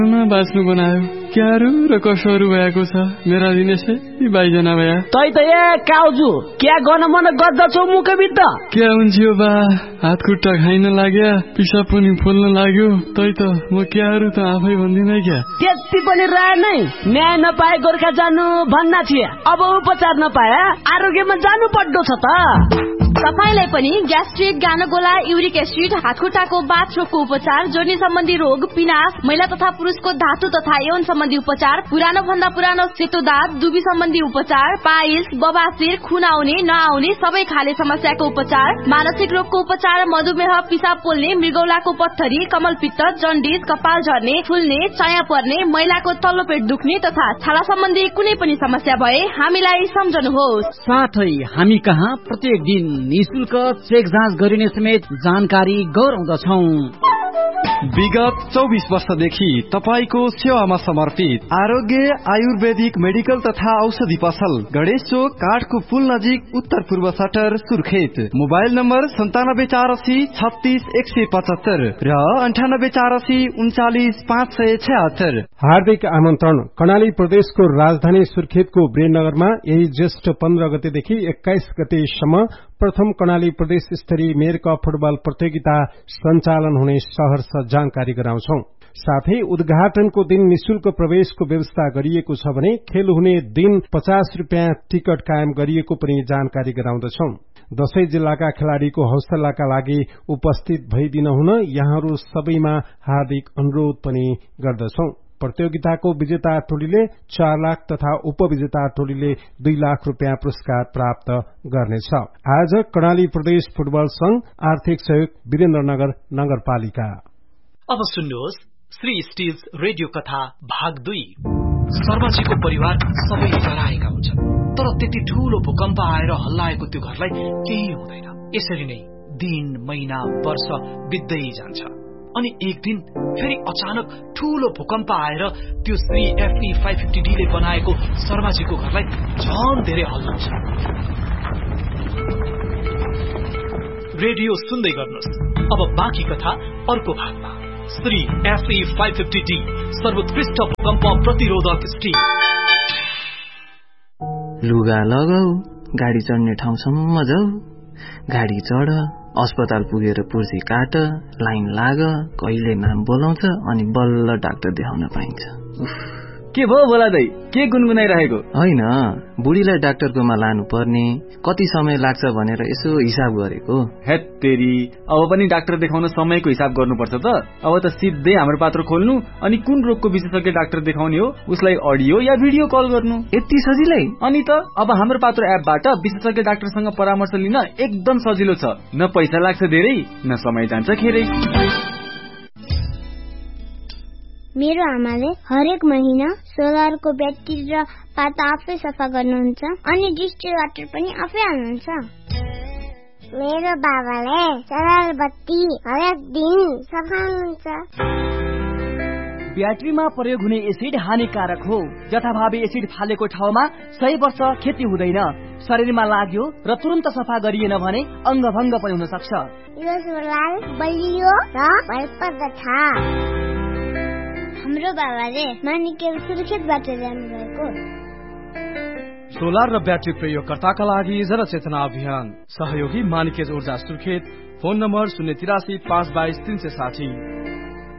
बाँच्नु बनायो क्यारू र कसहरू भएको छ मेरा दिनेशे यी बाइजना भया तै त ए काउजु क्या गर्न मन गर्दछौ मुखबित क्या हुन्छ बा हात खुट्टा खाइन लाग्या पिसाब पनि फुल्न लाग्यो तै त म क्यारू त आफै भन्दिन क्या त्यति पनि रहे नै न्याय नपाए गोर्खा जानु भन्ना थिए अब उपचार नपाए आरोग्यमा जानु पर्दो छ त तपाईलाई पनि ग्यास्ट्रिक गानगोला युरिक एसिड हातखुट्टाको बाथरोगको उपचार जोर्नी सम्बन्धी रोग पिनास महिला तथा पुरुषको धातु तथा यौन सम्बन्धी उपचार पुरानो भन्दा पुरानो सेतो दाँत दुबी सम्बन्धी उपचार पाइल्स बबासिर खुन आउने नआउने सबै खाले समस्याको उपचार मानसिक रोगको उपचार मधुमेह पिसाब पोल्ने मृगौलाको पत्थरी कमलपित्त जन्डिस कपाल झर्ने फुल्ने चाया पर्ने महिलाको तल्लो पेट दुख्ने तथा छाला सम्बन्धी कुनै पनि समस्या भए हामीलाई सम्झनुहोस् साथै हामी कहाँ प्रत्येक दिन निशुल्क चेक जाँच गरिने समेत जानकारी गराउँदछौं। विगत 24 वर्षदेखि तपाईको सेवामा समर्पित आरोग्य आयुर्वेदिक मेडिकल तथा औषधि पसल गणेश चोक काठको पुल नजिक उत्तर पूर्व सटर सुर्खेत मोबाइल नम्बर 9748 36 175 र 9848 39 576। हार्दिक आमन्त्रण। कर्णाली प्रदेशको राजधानी सुर्खेतको वीरनगरमा यही ज्येष्ठ 15 गतेदेखि 21 गतेसम्म प्रथम कर्णाली प्रदेश स्तरीय मेयर कप फुटबल प्रतियोगिता सञ्चालन हुने सहर्ष जानकारी गराउँछौ। साथै उद्घाटनको दिन निशुल्क प्रवेशको व्यवस्था गरिएको छ भने खेल हुने दिन 50 रुपियाँ टिकट कायम गरिएको पनि जानकारी गराउँदछौ। दशै जिल्लाका खेलाड़ीको हौसलाका लागि उपस्थित भइदिन हुन यहाँहरू सबैमा हार्दिक अनुरोध पनि गर्दछौ। प्रतियोगिताको विजेता टोलीले 4 लाख तथा उपविजेता टोलीले 2 लाख रुपियाँ पुरस्कार प्राप्त गर्नेछ। आज कर्णाली प्रदेश फुटबल संघ आर्थिक सहयोग वीरेन्द्रनगर नगरपालिका। अब सुन्नुहोस् श्री स्टिल्स रेडियो कथा भाग 2। शर्माजीको परिवार सबै डराएका हुन्छन् तर त्यति ठूलो भूकम्प आएर हल्लाएको त्यो घरलाई केही हुँदैन। यसरी नै दिन महिना वर्ष बित्दै जान्छ अनि एक दिन फेरि अचानक ठूलो भूकम्प आएर त्यो श्री FE 550D ले बनाएको शर्माजीको घरलाई झन धेरै हल्लाउँछ। रेडियो सुन्दै गर्नुहोस्। अब बाँकी कथा अर्को भागमा। श्री FE 550D सर्वोत्कृष्ट भूकम्प प्रतिरोधक स्टिल। लुगा लगाऊ, गाडी चढ्ने ठाउँसम्म जाऊ, गाडी चढ, अस्पताल पुगेर पुर्जी काट, लाइन लाग, कहिले नाम बोलाउँछ अनि बल्ल डाक्टर देखाउन पाइन्छ। के भयो बोला दाइ, के गुनगुनाइरहेको? होइन, बुढीलाई डाक्टरकोमा लानु पर्ने कति समय लाग्छ भनेर यसो हिसाब गरेको। हेत तेरी, अब पनि डाक्टर देखाउन समयको हिसाब गर्नुपर्छ त। अब त सिधै हाम्रो पात्र खोल्नु अनि कुन रोगको विशेषज्ञ डाक्टर देखाउने हो उसलाई अडियो या भिडियो कल गर्नु। यति सजिलै? अनि त अब हाम्रो पात्र एपबाट विशेषज्ञ डाक्टरसँग परामर्श लिन एकदम सजिलो छ। न पैसा लाग्छ धेरै, न समय जान्छ खेरै। मेरो आमाले हरेक महिना सोलरको ब्याट्री र पाता आफै सफा गर्नुहुन्छ अनि डिस्टिल वाटर पनि आफै हाल्नुहुन्छ। मेरो बाबाले सोलर बत्ती हरेक दिन सफा गर्नुहुन्छ। ब्याट्रीमा प्रयोग हुने एसिड हानिकारक हो। जथाभावी एसिड फालेको ठाउँमा 100 वर्ष खेती हुँदैन। शरीरमा लाग्यो र तुरन्त सफा गरिएन भने अङ्गभङ्ग पनि हुन सक्छ। यो सोलर बलियो र भरपर्दो छ। हाम्रो बाबाले मानिकेल सुर्खेतबाट ल्याउनु भएको। सोलर र ब्याट्री प्रयोगकर्ताका लागि जनचेतना अभियान सहयोगी मानिकेज ऊर्जा सुर्खेत। Phone number 083 522 360।